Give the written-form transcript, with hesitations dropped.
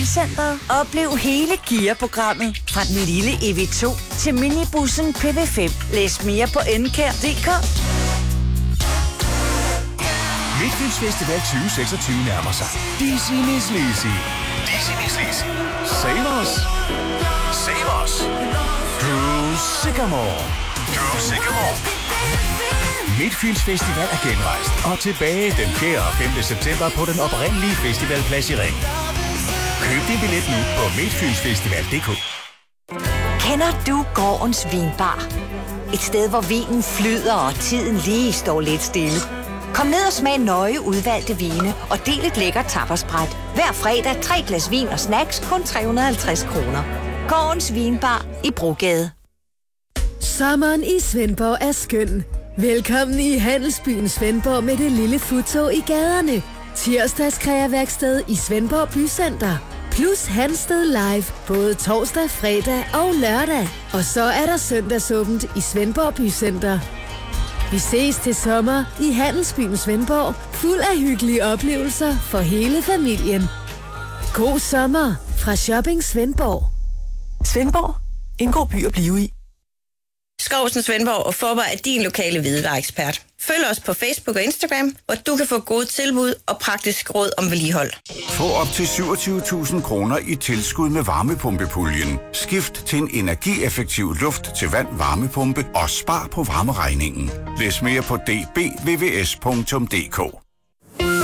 Center. Oplev hele Kia-programmet. Fra den lille EV2 til minibussen PV5. Læs mere på nkr.dk. Midtfyns Festival 2026 nærmer sig. Dizzy Miss Lizzy. Dizzy Miss Lizzy. Save us. Save us. Drew Sycamore. Drew Sycamore. Midtfyns Festival er genrejst og tilbage den 4. og 5. september på den oprindelige festivalplads i Ring. Køb din billet nu på midtfynsfestival.dk. Kender du gårdens vinbar? Et sted, hvor vinen flyder og tiden lige står lidt stille. Kom ned og smag nøje udvalgte vine og del et lækkert tapasbræt. Hver fredag 3 glas vin og snacks kun 350 kroner. Gårdens vinbar i Brogade. Sommeren i Svendborg er skøn. Velkommen i Handelsbyen Svendborg med det lille futtog i gaderne. Tirsdags kreaværksted i Svendborg Bycenter. Plus Hansted Live både torsdag, fredag og lørdag. Og så er der søndagsåbent i Svendborg Bycenter. Vi ses til sommer i Handelsbyen Svendborg. Fuld af hyggelige oplevelser for hele familien. God sommer fra Shopping Svendborg. Svendborg. En god by at blive i. Skovsen Svendborg og Forber er din lokale hvidevareekspert. Følg os på Facebook og Instagram, hvor du kan få gode tilbud og praktisk råd om vedligehold. Få op til 27.000 kroner i tilskud med varmepumpepuljen. Skift til en energieffektiv luft til vand varmepumpe og spar på varmeregningen. Læs mere på dbvvs.dk.